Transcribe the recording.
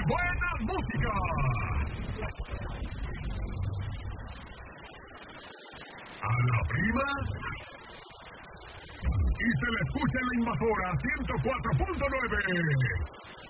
buena música. A la prima. Y se le escucha en la invasora 104.9.